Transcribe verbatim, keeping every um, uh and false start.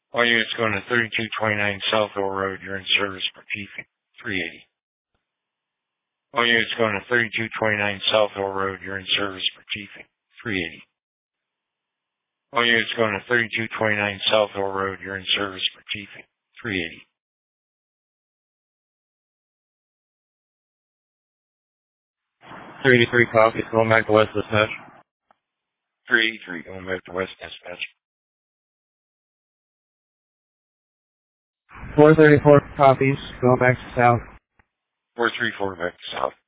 All units going to thirty-two twenty-nine Southville Road, you're in service for T three eighty. All units going to thirty-two twenty-nine Southville Road, you're in service for T three eighty. All units going to thirty-two twenty-nine Southville Road, you're in service for T three eighty. three eighty-three copies, going back to West Dispatch. three eighty-three, going back to West Dispatch. four thirty-four copies, going back to South. four thirty-four, back to South.